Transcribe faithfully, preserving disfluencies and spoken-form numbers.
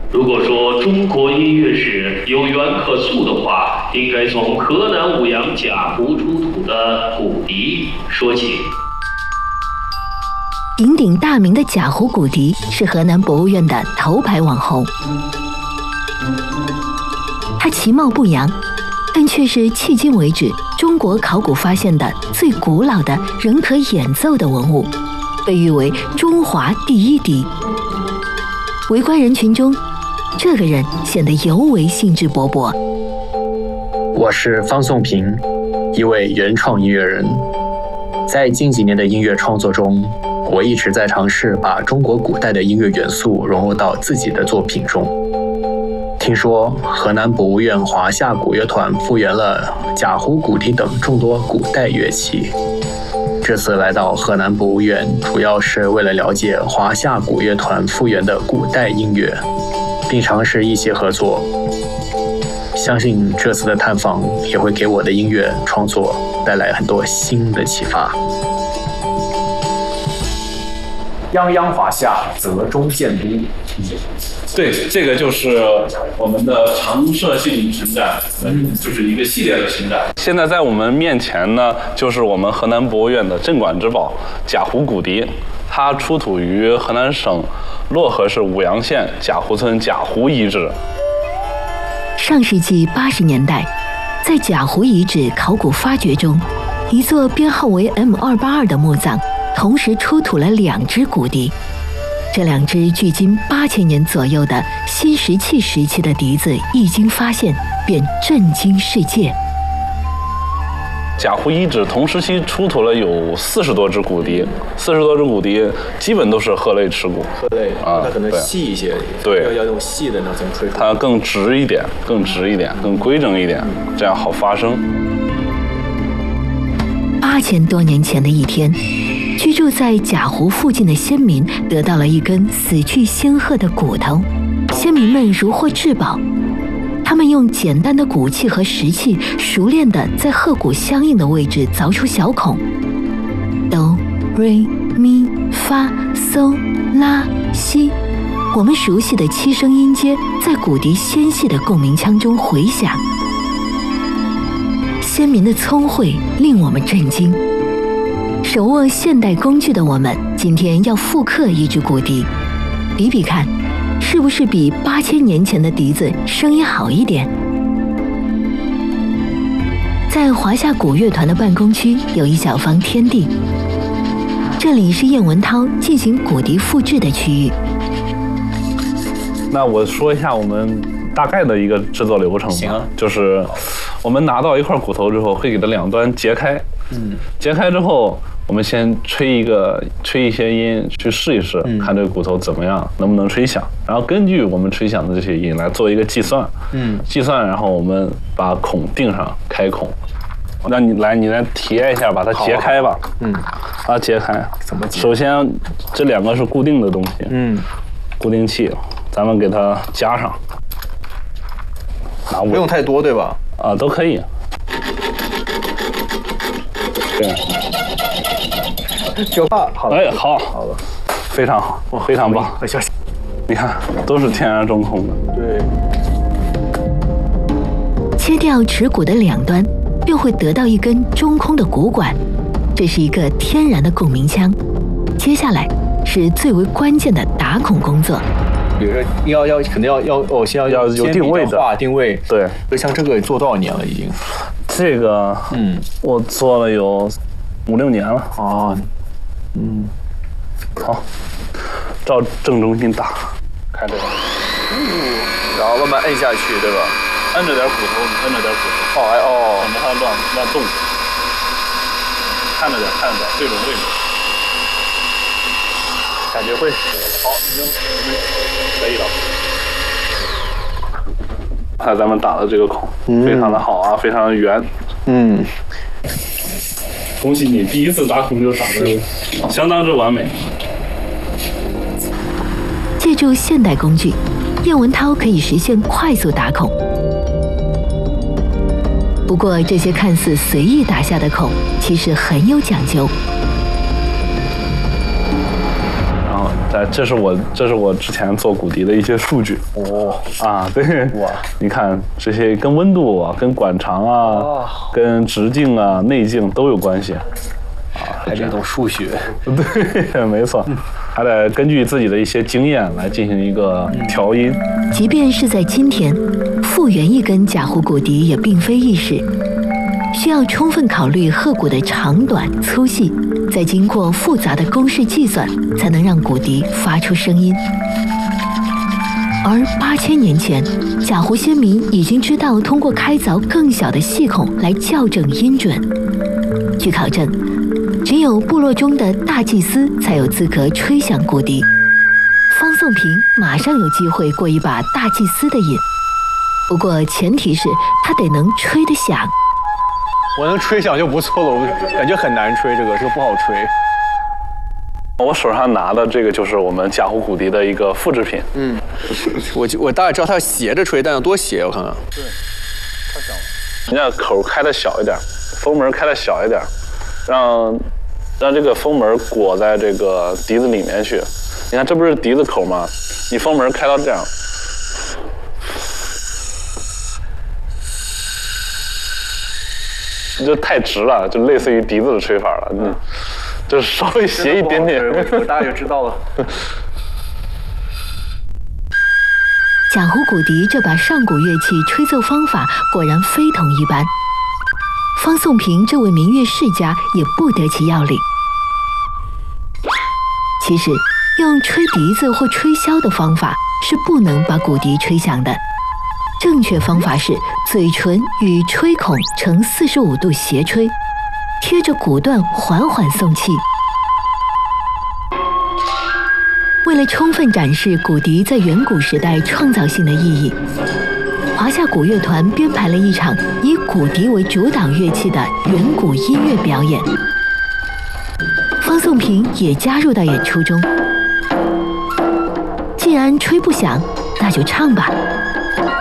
如果说中国音乐史有源可溯的话，应该从河南舞阳贾湖出土的骨笛说起。 鼎鼎大名的贾湖骨笛是河南博物院的头牌网红。它其貌不扬，但却是迄今为止中国考古发现的最古老的仍可演奏的文物，被誉为中华第一笛。围观人群中，这个人显得尤为兴致勃勃。 我是方颂平，一位原创音乐人。在近几年的音乐创作中，我一直在尝试把中国古代的音乐元素融入到自己的作品中。听说河南博物院华夏古乐团复原了贾湖骨笛等众多古代乐器。这次来到河南博物院，主要是为了了解华夏古乐团复原的古代音乐，并尝试一起合作。相信这次的探访也会给我的音乐创作带来很多新的启发。 泱泱华夏，泽中建都。 对，这个就是我们的常设性巡展，嗯，就是一个系列的巡展。现在在我们面前呢，就是我们河南博物院的镇馆之宝贾湖骨笛，它出土于河南省漯河市舞阳县贾湖村贾湖遗址。 上世纪八十年代，在贾湖遗址考古发掘中，一座编号为 M 二八二的墓葬同时出土了两只骨笛。这两只距今八千年左右的新石器时期的笛子一经发现，便震惊世界。 贾湖遗址同时期出土了有四十多只骨笛，四十多只骨笛基本都是鹤类齿骨。 鹤类啊，它可能细一些， 对， 要要用细的那种吹出。 它更直一点，更直一点，更规整一点，这样好发声。 八千多年前的一天，居住在贾湖附近的先民得到了一根死去仙鹤的骨头，先民们如获至宝。他们用简单的骨器和石器，熟练地在鹤骨相应的位置凿出小孔。哆、瑞、咪、发、嗦、拉、西，我们熟悉的七声音阶在骨笛纤细的共鸣腔中回响。先民的聪慧令我们震惊。手握现代工具的我们，今天要复刻一支骨笛，比比看，是不是比八千年前的笛子声音好一点？在华夏古乐团的办公区有一小方天地，这里是燕文涛进行骨笛复制的区域。 那我说一下我们大概的一个制作流程吧。 行啊， 就是我们拿到一块骨头之后，会给它两端截开。嗯，截开之后，我们先吹一个吹一些音去试一试，嗯、看这个骨头怎么样，能不能吹响。然后根据我们吹响的这些音来做一个计算。嗯，计算，然后我们把孔定上，开孔。那你来，你来体验一下，把它截开吧。嗯，把它截开。 怎么截？ 首先，这两个是固定的东西。嗯，固定器，咱们给它加上。 不用太多，对吧？ 啊，都可以。对， 就怕好了。 哎，好， 好了， 非常好，非常棒。你看，都是天然中空的。 对。 切掉齿骨的两端，便会得到一根中空的骨管，这是一个天然的共鸣腔。接下来是最为关键的打孔工作。 比如说，要要肯定要要哦，先要要有定位的， 定位。 对， 像这个做多少年了已经？ 这个，嗯，我做了有五六年了。 哦，嗯， 好，照正中心打，看这个， 嗯，然后慢慢摁下去，对吧？ 摁着点骨头，摁着点骨头。 哦，哎哦， 省得它乱乱动。看着点，看着点，对准位置。 感觉会好，已经可以了。看咱们打的这个孔，嗯、非常的好啊，非常的圆。嗯，恭喜你，第一次打孔就打的相当之完美。 借助现代工具，燕文涛可以实现快速打孔。不过，这些看似随意打下的孔，其实很有讲究。 然后哎，这是我这是我之前做骨笛的一些数据。 哦啊，对， 哇， 你看这些跟温度啊、跟管长啊、 哦、 跟直径啊、内径都有关系。 啊，还是一种数学。 对，没错，还得根据自己的一些经验来进行一个调音。 即便是在今天，复原一根假胡骨笛也并非易事，需要充分考虑鹤骨的长短、粗细，再经过复杂的公式计算，才能让骨笛发出声音。而八千年前，假胡先民已经知道通过开凿更小的细孔来校正音准。据考证，只有部落中的大祭司才有资格吹响骨笛。方颂平马上有机会过一把大祭司的瘾，不过前提是他得能吹得响。 我能吹响就不错了，我感觉很难吹，这个这个不好吹。 我手上拿的这个就是我们假胡骨笛的一个复制品。 嗯，我我大概知道它要斜着吹，但要多斜？我看看。 对，太小了。人家口开的小一点，风门开的小一点，让让这个风门裹在这个笛子里面去。你看，这不是笛子口吗？你风门开到这样，这太直了，就类似于笛子的吹法了。嗯，就稍微斜一点点， 我大概就知道了。 假胡骨笛这把上古乐器吹奏方法果然非同一般，方颂平这位民乐世家也不得其要领。其实，用吹笛子或吹箫的方法是不能把骨笛吹响的。正确方法是嘴唇与吹孔呈四十五度斜吹，贴着骨段缓缓送气。为了充分展示骨笛在远古时代创造性的意义，华夏古乐团编排了一场以骨笛为主导乐器的远古音乐表演。方颂平也加入到演出中。既然吹不响，那就唱吧。